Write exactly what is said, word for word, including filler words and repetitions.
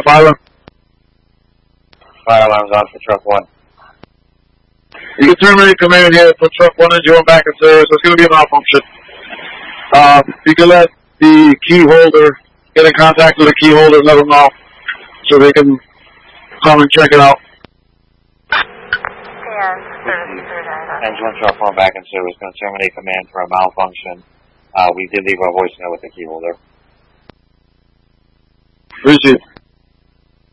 fire alarm? Fire alarm's on for truck one. You can terminate command here for truck one and you back in service. It's going to be a malfunction. Uh, you can let the key holder get in contact with the key holder and let them know so they can come and check it out. Engine one, truck one back in service. Going to terminate command for a malfunction. Uh, we did leave our voicemail with the key holder. Appreciate it.